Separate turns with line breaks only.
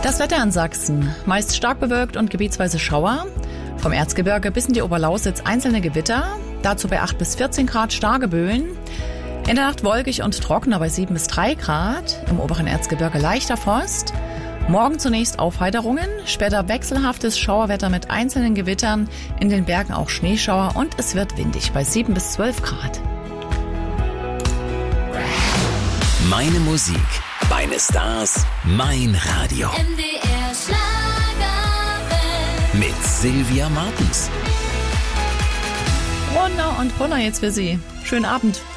Das Wetter in Sachsen. Meist stark bewölkt und gebietsweise Schauer. Vom Erzgebirge bis in die Oberlausitz einzelne Gewitter. Dazu bei 8 bis 14 Grad starke Böen. In der Nacht wolkig und trockener bei 7 bis 3 Grad. Im oberen Erzgebirge leichter Frost. Morgen zunächst Aufheiterungen. Später wechselhaftes Schauerwetter mit einzelnen Gewittern. In den Bergen auch Schneeschauer und es wird windig bei 7 bis 12 Grad.
Meine Musik, meine Stars, mein Radio.
MDR Schlagerwelt.
Mit Sylvia Martens.
Runter und runter jetzt für Sie. Schönen Abend.